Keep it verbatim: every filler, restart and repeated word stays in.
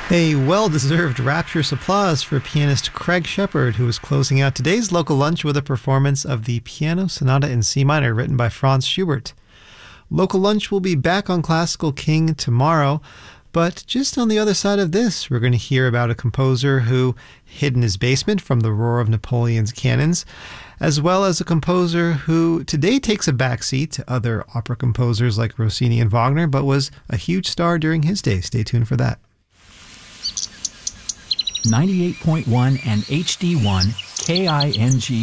A well-deserved rapturous applause for pianist Craig Shepard, who is closing out today's local lunch with a performance of the Piano Sonata in C minor written by Franz Schubert. Local Lunch will be back on Classical King tomorrow, but just on the other side of this, we're going to hear about a composer who hid in his basement from the roar of Napoleon's cannons, as well as a composer who today takes a backseat to other opera composers like Rossini and Wagner, but was a huge star during his day. Stay tuned for that. ninety-eight point one and H D one K I N G